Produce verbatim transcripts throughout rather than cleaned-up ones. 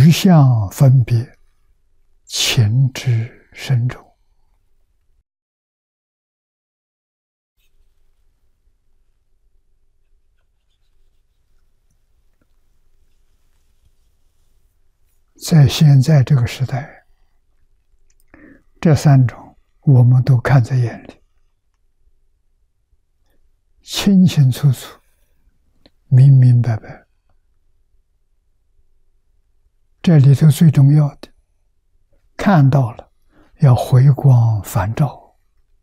取相分别，情之深重。在现在这个时代，这三种我们都看在眼里，清清楚楚，明明白白。这里头最重要的，看到了要回光返照，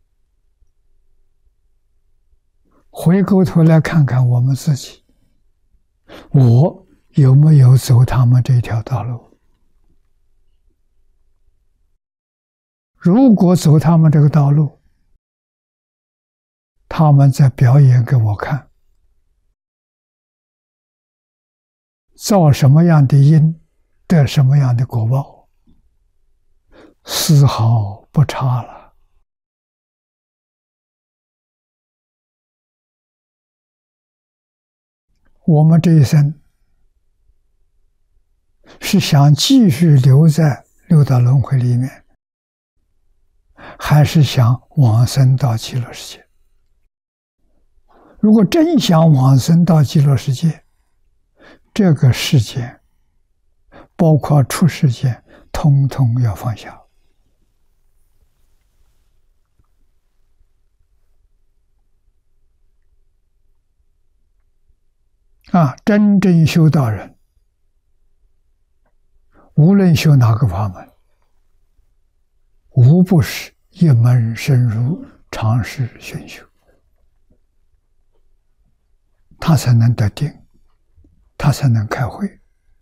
回过头来看看我们自己，我有没有走他们这条道路？如果走他们这个道路，他们在表演给我看，造什么样的因，得什么样的果报，丝毫不差了。我们这一生是想继续留在六道轮回里面，还是想往生到极乐世界？如果真想往生到极乐世界，这个世界包括出世间通通要放下。啊，真正修道人，无论修哪个法门，无不是一门深入，常识熏修，他才能得定，他才能开慧，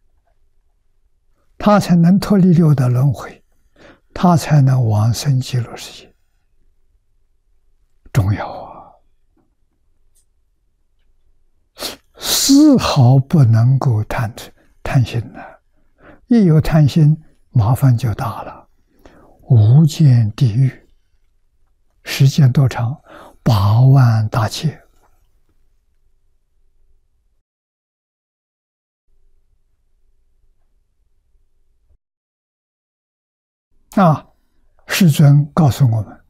他才能脱离六道轮回，他才能往生极乐世界。重要啊！丝毫不能够贪贪心的，一有贪心，麻烦就大了。无间地狱，时间多长？八万大劫。啊，世尊告诉我们，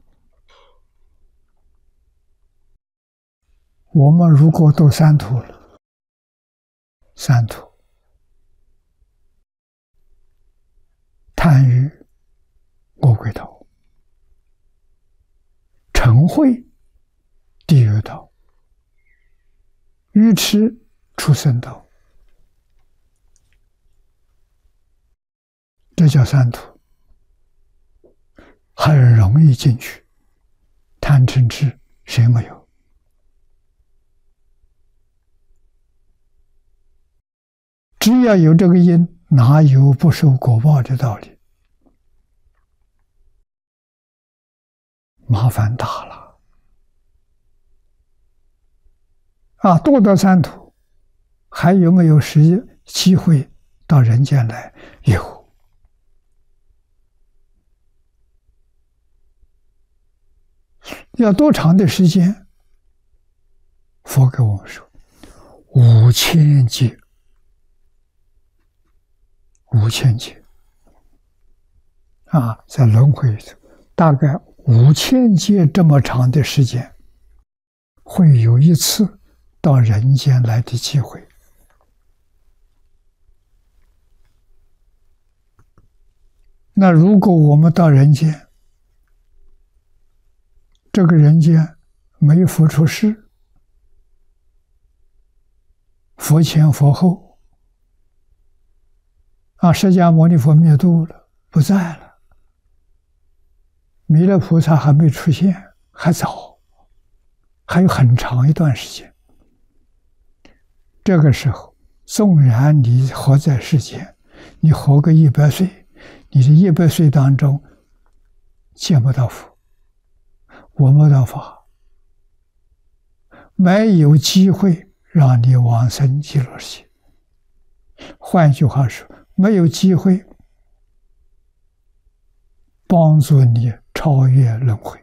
我们如果都三途了，三途，贪欲恶鬼道，嗔恚地狱道，愚痴畜生道，这叫三途。很容易进去，贪嗔痴谁没有？只要有这个因，哪有不受果报的道理？麻烦大了啊！堕到三途，还有没有时机会到人间来？有。要多长的时间？佛给我们说，五千劫，五千劫啊，在轮回里头，大概五千劫这么长的时间，会有一次到人间来的机会。那如果我们到人间，这个人间没佛出世，佛前佛后，啊，释迦牟尼佛灭度了，不在了，弥勒菩萨还没出现，还早，还有很长一段时间。这个时候，纵然你活在世间，你活个一百岁，你这一百岁当中见不到佛，闻不到法，没有机会让你往生极乐世界。换句话说，没有机会帮助你超越轮回。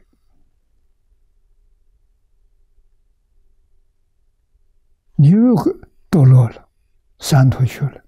你又堕落了，三途去了，